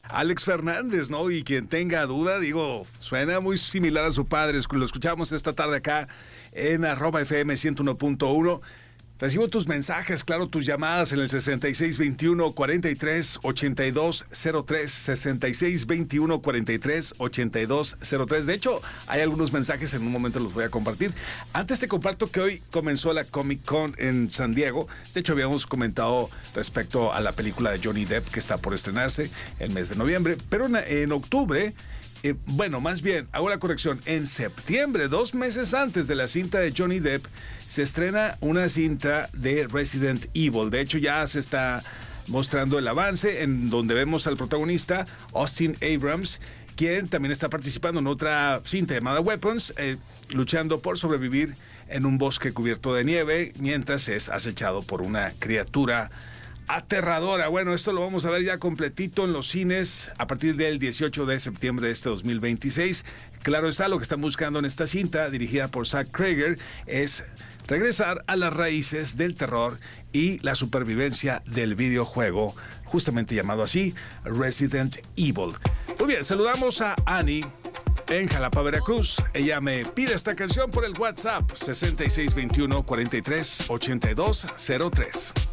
Alex Fernández, ¿no? Y quien tenga duda, digo, suena muy similar a su padre. Lo escuchamos esta tarde acá en @FM 101.1. Recibo tus mensajes, claro, tus llamadas en el 6621-438203, 6621-438203. De hecho, hay algunos mensajes, en un momento los voy a compartir. Antes te comparto que hoy comenzó la Comic Con en San Diego. De hecho, habíamos comentado respecto a la película de Johnny Depp que está por estrenarse el mes de noviembre, pero en octubre... más bien, hago la corrección, en septiembre, 2 meses antes de la cinta de Johnny Depp, se estrena una cinta de Resident Evil. De hecho, ya se está mostrando el avance en donde vemos al protagonista, Austin Abrams, quien también está participando en otra cinta llamada Weapons, luchando por sobrevivir en un bosque cubierto de nieve, mientras es acechado por una criatura aterradora. Bueno, esto lo vamos a ver ya completito en los cines a partir del 18 de septiembre de este 2026. Claro está, lo que están buscando en esta cinta, dirigida por Zach Cregger, es regresar a las raíces del terror y la supervivencia del videojuego, justamente llamado así, Resident Evil. Muy bien, saludamos a Annie en Jalapa, Veracruz. Ella me pide esta canción por el WhatsApp 6621-438203.